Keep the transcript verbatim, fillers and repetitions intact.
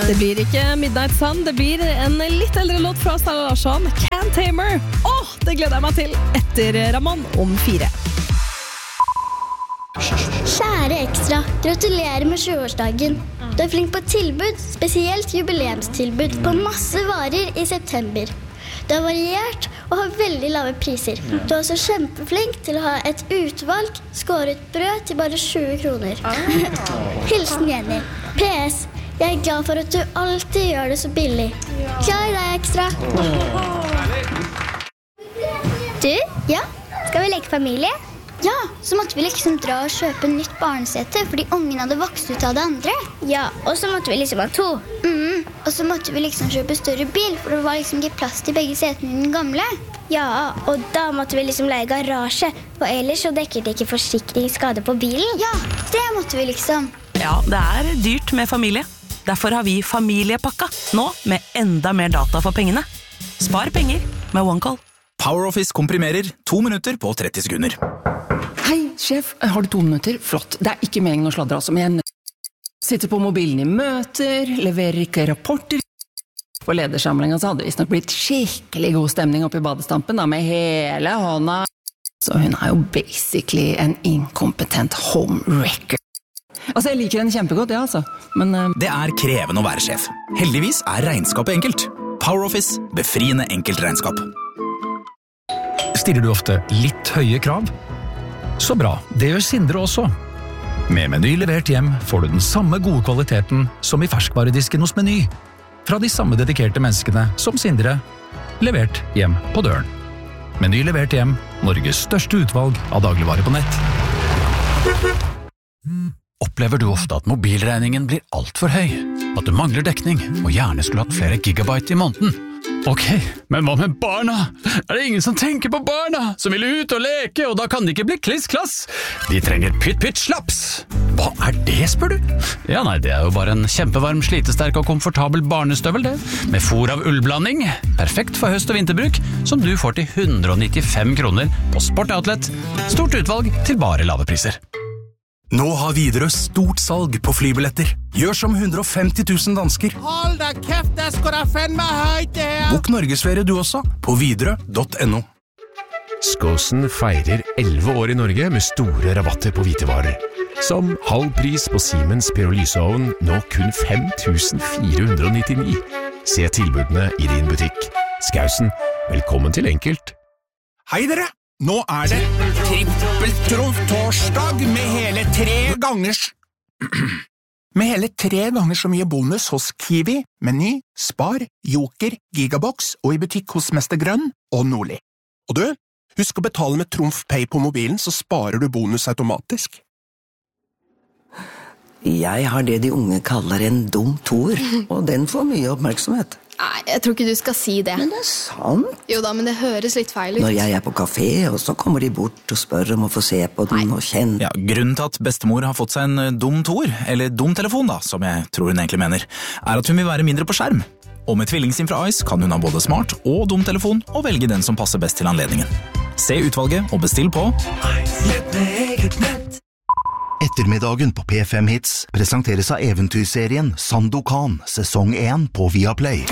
Det blir ikke Midnight Sun, det blir en litt eldre låt fra Stella Larsson, Can't Tamer. Åh, det gleder jeg meg til etter Ramon om fire. Kjære Ekstra, gratulerer med sjuårsdagen. Du er flink på tilbud, spesielt jubileumstilbud på masse varer i september. Du er variert og har veldig lave priser. Du er også kjempeflink til å ha et utvalg skåret brød til bare tjue kroner. Hilsen Jenny. P S. Jeg er glad for at du alltid gjør det så billig. Glad i deg, Ekstra. Du, ja, skal vi leke familie? Ja, så måtte vi liksom dra og kjøpe nytt barnesete fordi ungen hadde vokst ut av det andre. Ja, og så måtte vi liksom ha to. Mm, og så måtte vi liksom kjøpe større bil, for det var liksom ikke plass til begge setene i den gamle. Ja, og da måtte vi liksom leie garasje, for ellers så dekker det ikke forsikringsskade på bilen. Ja, det måtte vi liksom. Ja, det er dyrt med familie. Derfor har vi familiepakka, nå med enda mer data for pengene. Spar penger med OneCall. PowerOffice komprimerer to minutter på tretti sekunder. Hei, sjef, har du to minutter? Flott, det er ikke meningen å sladre altså, men jeg sitter på mobilen i møter, leverer ikke rapporter. På ledersamlingen så hadde det visst nok blitt skikkelig god stemning oppe i badestampen da, med hele hånda. Så hun er jo basically en inkompetent homewrecker. Altså, jeg liker henne kjempegodt, ja, altså. Men uh... det er krevende å være sjef. Heldigvis er regnskapet enkelt. PowerOffice, befriende enkelt regnskap. Stiller du ofte litt høye krav? Så bra, det gjør Sindre også. Med Meny levert hjem får du den samme gode kvaliteten som i ferskvaredisken hos Meny. Fra de samme dedikerte menneskene som Sindre, levert hjem på døren. Meny levert hjem, Norges største utvalg av dagligvarer på nett. Opplever du ofte at mobilregningen blir alt for høy? At du mangler dekning og gjerne skulle hatt flere gigabyte i måneden? Ok, men hva med barna? Er det ingen som tenker på barna? Som vil ut og leke, og da kan det ikke bli kliss-klass? De trenger pytt-pytt-slaps. Hva er det, spør du? Ja, nei, det er jo bare en kjempevarm, slitesterk og komfortabel barnestøvel, det. Med fôr av ullblanding. Perfekt for høst- og vinterbruk, som du får til hundre og nittifem kroner på Sport Outlet. Stort utvalg til bare lave priser. Nå har Widerøe stort salg på flybilletter. Gjør som hundre og femti tusen dansker. Hold da kæft, det skal da fandme høyt det her. Bok Norgesferie du også, på widerøe punktum no. Skåsen feirer elleve år i Norge med store rabatter på hvitevarer. Som halv pris på Siemens pyrolyseovn, nå kun fem tusen fire hundre og nittini. Se tilbudene i din butikk. Skausen, velkommen til Enkelt. Hei dere! Nå er det trippeltrumf-torsdag med hele tre gangers med hele tre ganger så mye bonus hos Kiwi, Meny, Spar, Joker, Gigabox og i butikk hos Mester Grønn og Nordli. Og du, husk å betale med Trumf Pay på mobilen, så sparer du bonus automatisk. Jeg har det de unge kaller en dum toer, og den får mye oppmerksomhet. Nei, jeg tror ikke du skal si det. Men det er sant. Jo da, men det høres litt feil ut. Når jeg er på kafé, og så kommer de bort og spør om å få se på den. Nei. Og kjenne. Ja, grunnen til at bestemor har fått seg en dum toer, eller dum telefon da, som jeg tror hun egentlig mener, er at hun vil være mindre på skjerm. Og med tvillingsim fra Ice kan hun ha både smart og dum telefon, og velge den som passer best til anledningen. Se utvalget og bestill på Ettermiddagen på P fem Hits presenteres av eventyrserien Sandokan, sesong én på Viaplay.